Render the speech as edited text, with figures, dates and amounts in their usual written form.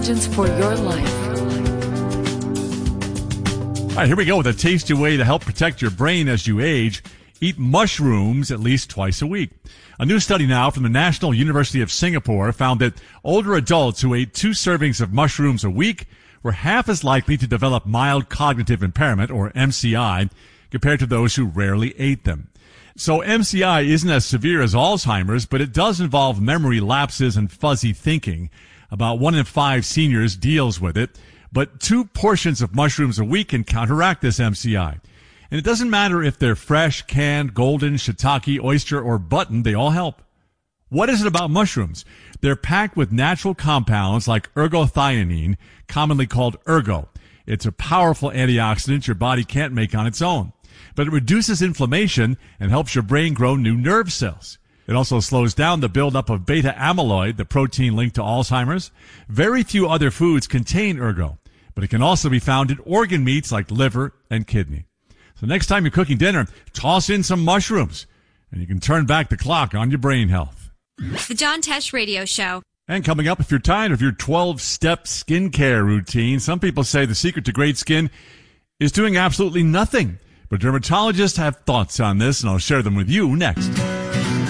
For your life. All right, here we go with a tasty way to help protect your brain as you age. Eat mushrooms at least twice a week. A new study now from the National University of Singapore found that older adults who ate 2 servings of mushrooms a week were half as likely to develop mild cognitive impairment, or MCI, compared to those who rarely ate them. So MCI isn't as severe as Alzheimer's, but it does involve memory lapses and fuzzy thinking. About 1 in 5 seniors deals with it, but 2 portions of mushrooms a week can counteract this MCI. And it doesn't matter if they're fresh, canned, golden, shiitake, oyster, or button, they all help. What is it about mushrooms? They're packed with natural compounds like ergothioneine, commonly called ergo. It's a powerful antioxidant your body can't make on its own. But it reduces inflammation and helps your brain grow new nerve cells. It also slows down the buildup of beta amyloid, the protein linked to Alzheimer's. Very few other foods contain ergo, but it can also be found in organ meats like liver and kidney. So next time you're cooking dinner, toss in some mushrooms, and you can turn back the clock on your brain health. The John Tesh Radio Show. And coming up, if you're tired of your 12-step skincare routine, some people say the secret to great skin is doing absolutely nothing. But dermatologists have thoughts on this, and I'll share them with you next.